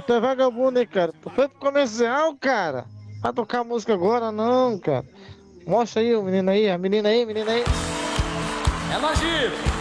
Mas tu é vagabundo, hein, cara? Tu foi pro comercial, cara? Vai tocar música agora, não, cara. Mostra aí o menino aí, a menina aí, menina aí. É nojento.